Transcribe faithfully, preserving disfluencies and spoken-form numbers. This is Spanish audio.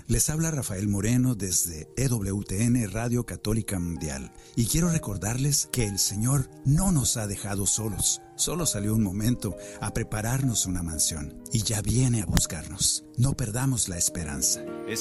Les habla Rafael Moreno desde E W T N Radio Católica Mundial y quiero recordarles que el Señor no nos ha dejado solos. Solo salió un momento a prepararnos una mansión y ya viene a buscarnos. No perdamos la esperanza.